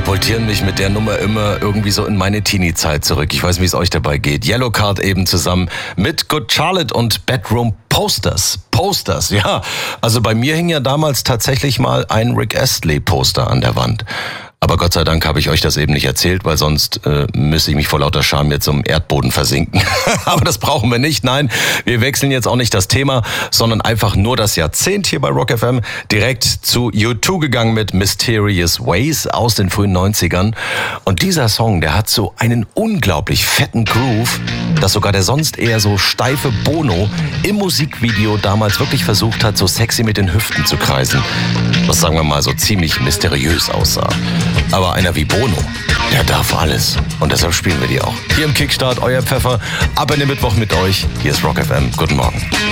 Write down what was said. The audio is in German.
katapultieren mich mit der Nummer immer irgendwie so in meine Teenie-Zeit zurück. Ich weiß, wie es euch dabei geht. Yellowcard eben zusammen mit Good Charlotte und Bedroom Posters. Posters, ja. Also bei mir hing ja damals tatsächlich mal ein Rick Astley-Poster an der Wand. Aber Gott sei Dank habe ich euch das eben nicht erzählt, weil sonst müsste ich mich vor lauter Scham jetzt im Erdboden versinken. Aber das brauchen wir nicht. Nein, wir wechseln jetzt auch nicht das Thema, sondern einfach nur das Jahrzehnt hier bei Rock FM. Direkt zu U2 gegangen mit Mysterious Ways aus den frühen 90ern. Und dieser Song, der hat so einen unglaublich fetten Groove, dass sogar der sonst eher so steife Bono im Musikvideo damals wirklich versucht hat, so sexy mit den Hüften zu kreisen. Was, sagen wir mal, so ziemlich mysteriös aussah. Aber einer wie Bono, der darf alles. Und deshalb spielen wir die auch. Hier im Kickstart, euer Pfeffer. Ab in den Mittwoch mit euch. Hier ist Rock FM. Guten Morgen.